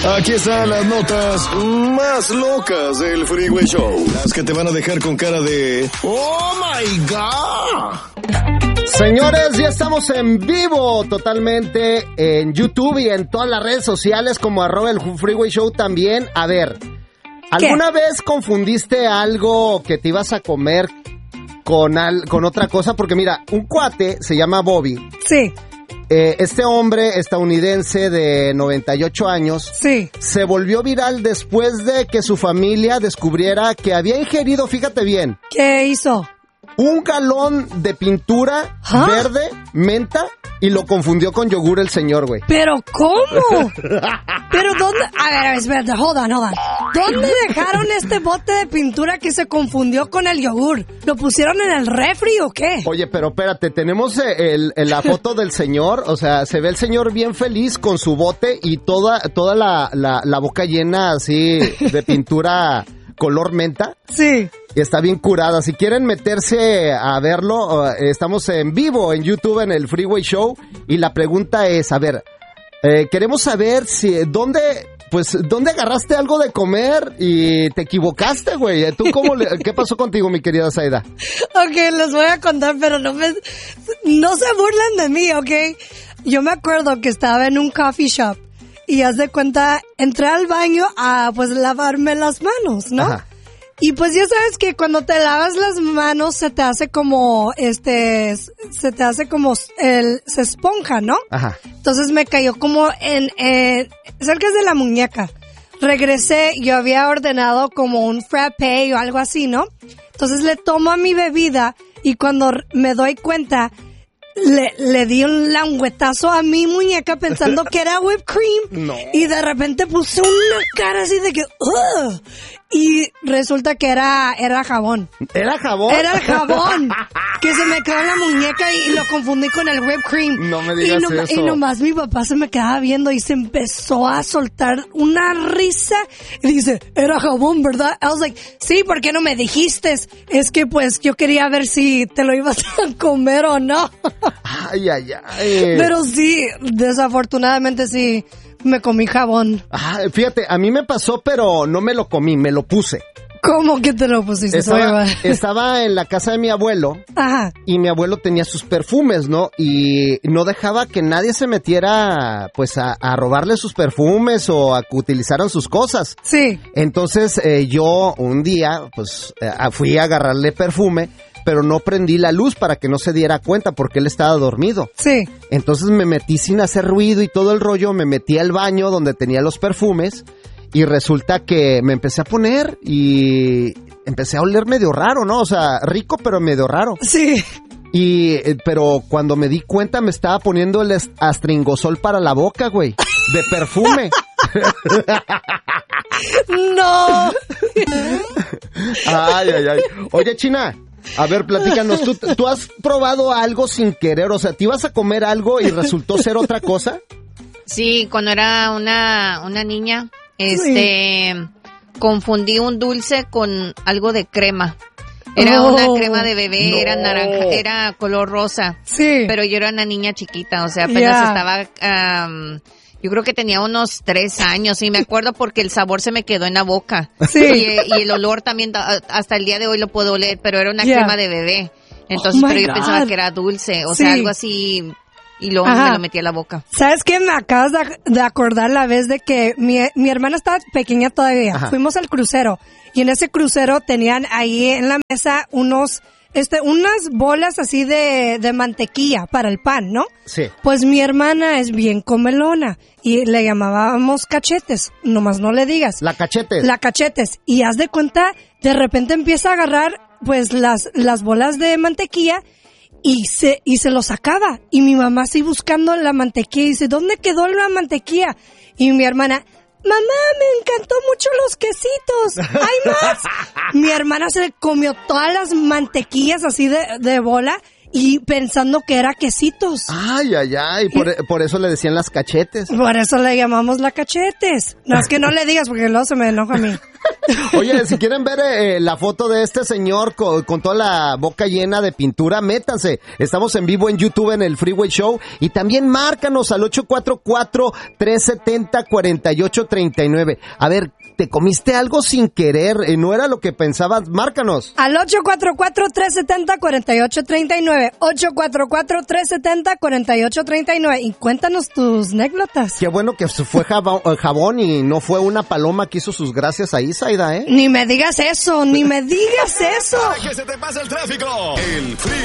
Aquí están las notas más locas del Freeway Show. Las que te van a dejar con cara de ¡Oh, my God! Señores, ya estamos en vivo totalmente en YouTube y en todas las redes sociales como @el Freeway Show también. A ver, ¿alguna vez confundiste algo que te ibas a comer con otra cosa? Porque mira, un cuate se llama Bobby. Sí. Este hombre estadounidense de 98 años se volvió viral después de que su familia descubriera que había ingerido, fíjate bien. ¿Qué hizo? Un galón de pintura verde, menta, y lo confundió con yogur el señor, güey. ¿Pero cómo? ¿Pero dónde? A ver, espérate, hold on. ¿Dónde dejaron este bote de pintura que se confundió con el yogur? ¿Lo pusieron en el refri o qué? Oye, pero espérate, tenemos la foto del señor, o sea, se ve el señor bien feliz con su bote y toda la boca llena así de pintura color menta. Sí. Y está bien curada. Si quieren meterse a verlo, estamos en vivo en YouTube en el Freeway Show. Y la pregunta es, a ver, queremos saber ¿dónde agarraste algo de comer y te equivocaste, güey? ¿Tú qué pasó contigo, mi querida Zaida? Ok, les voy a contar, pero no se burlen de mí, ¿ok? Yo me acuerdo que estaba en un coffee shop y haz de cuenta, entré al baño a pues lavarme las manos, ¿no? Ajá. Y pues ya sabes que cuando te lavas las manos se te hace como, se esponja, ¿no? Ajá. Entonces me cayó como cerca de la muñeca. Regresé, yo había ordenado como un frappé o algo así, ¿no? Entonces le tomo a mi bebida y cuando me doy cuenta, le di un languetazo a mi muñeca pensando que era whipped cream. No. Y de repente puse una cara así de que ugh. Y resulta que era jabón. ¿Era jabón? Era el jabón. Que se me quedó en la muñeca y lo confundí con el whipped cream. No me digas eso. Y nomás mi papá se me quedaba viendo y se empezó a soltar una risa. Y dice, era jabón, ¿verdad? I was like, sí, ¿por qué no me dijiste? Es que pues yo quería ver si te lo ibas a comer o no. Ay. Pero sí, desafortunadamente sí. Me comí jabón. Fíjate, a mí me pasó, pero no me lo comí, me lo puse. ¿Cómo que te lo pusiste? Estaba en la casa de mi abuelo. Ajá. Y mi abuelo tenía sus perfumes, ¿no? Y no dejaba que nadie se metiera, pues, a robarle sus perfumes o a que utilizaran sus cosas. Sí. Entonces, yo un día, pues, fui a agarrarle perfume, pero no prendí la luz para que no se diera cuenta porque él estaba dormido. Sí. Entonces me metí sin hacer ruido y todo el rollo, me metí al baño donde tenía los perfumes y resulta que me empecé a poner y empecé a oler medio raro, ¿no? O sea, rico pero medio raro. Sí. Pero cuando me di cuenta me estaba poniendo el astringosol para la boca, güey, de perfume. No. Ay. Oye, China, a ver, platícanos, ¿tú has probado algo sin querer? O sea, ¿te ibas a comer algo y resultó ser otra cosa? Sí, cuando era una niña, confundí un dulce con algo de crema. Era una crema de bebé, era naranja, era color rosa. Sí. Pero yo era una niña chiquita, o sea, apenas estaba... yo creo que tenía unos 3 años y me acuerdo porque el sabor se me quedó en la boca. Sí. Y el olor también, hasta el día de hoy lo puedo oler, pero era una crema de bebé. Entonces, pero yo pensaba que era dulce, o sea, algo así, y luego me lo metí a la boca. ¿Sabes qué? Me acabas de acordar la vez de que mi hermana estaba pequeña todavía. Ajá. Fuimos al crucero y en ese crucero tenían ahí en la mesa unas bolas así de mantequilla para el pan, ¿no? Sí. Pues mi hermana es bien comelona y le llamábamos cachetes, nomás no le digas. La cachetes. Y haz de cuenta, de repente empieza a agarrar pues las bolas de mantequilla y se lo sacaba. Y mi mamá así buscando la mantequilla y dice, ¿dónde quedó la mantequilla? Y mi hermana, mamá, me encantó mucho los quesitos. ¿Hay más? Mi hermana se comió todas las mantequillas así de bola y pensando que era quesitos. Ay. Por eso le decían las cachetes. Por eso le llamamos la cachetes. No, es que no le digas porque luego se me enoja a mí. Oye, si quieren ver la foto de este señor con toda la boca llena de pintura, métanse. Estamos en vivo en YouTube en el Freeway Show. Y también márcanos al 844-370-4839. A ver, ¿te comiste algo sin querer? ¿No era lo que pensabas? Márcanos. Al 844-370-4839. 844-370-4839. Y cuéntanos tus anécdotas. Qué bueno que fue jabón y no fue una paloma que hizo sus gracias ahí, Zaida, ¿eh? Ni me digas eso, ni me digas eso. ¡Que se te pase el tráfico! El